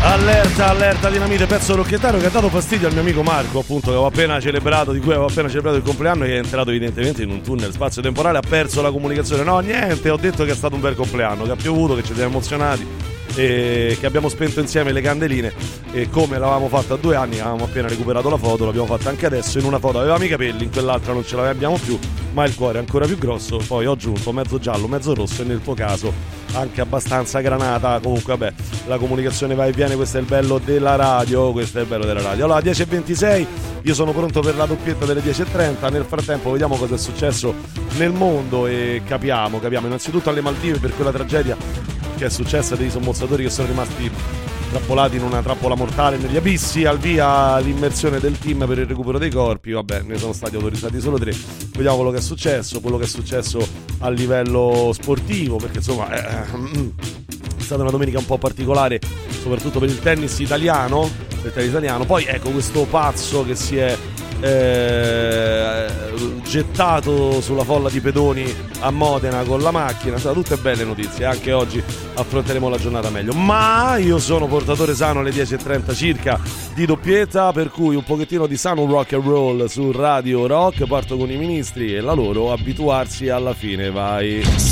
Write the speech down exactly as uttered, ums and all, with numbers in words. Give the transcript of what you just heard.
Allerta, allerta dinamite, pezzo rocchettaro che ha dato fastidio al mio amico Marco, appunto, che avevo appena celebrato, di cui avevo appena celebrato il compleanno, che è entrato evidentemente in un tunnel spazio-temporale, ha perso la comunicazione. No, niente, ho detto che è stato un bel compleanno, che ha piovuto, che ci siamo emozionati e che abbiamo spento insieme le candeline, e come l'avevamo fatta a due anni, avevamo appena recuperato la foto, l'abbiamo fatta anche adesso. In una foto avevamo i capelli, in quell'altra non ce l'abbiamo più, ma il cuore è ancora più grosso. Poi ho aggiunto mezzo giallo, mezzo rosso, e nel tuo caso anche abbastanza granata. Comunque vabbè, la comunicazione va e viene, questo è il bello della radio, questo è il bello della radio. Allora, dieci e ventisei, io sono pronto per la doppietta delle dieci e trenta. Nel frattempo vediamo cosa è successo nel mondo e capiamo, capiamo innanzitutto alle Maldive per quella tragedia che è successa, dei sommozzatori che sono rimasti trappolati in una trappola mortale negli abissi. Al via l'immersione del team per il recupero dei corpi, vabbè, ne sono stati autorizzati solo tre. Vediamo quello che è successo, quello che è successo a livello sportivo, perché insomma eh, è stata una domenica un po' particolare, soprattutto per il tennis italiano, per il tennis italiano. Poi ecco questo pazzo che si è eh, gettato sulla folla di pedoni a Modena con la macchina. Sono tutte belle notizie, anche oggi affronteremo la giornata meglio, ma io sono portatore sano alle dieci e trenta circa di doppietta, per cui un pochettino di sano rock and roll su Radio Rock. Parto con i Ministri e la loro abituarsi alla fine, vai.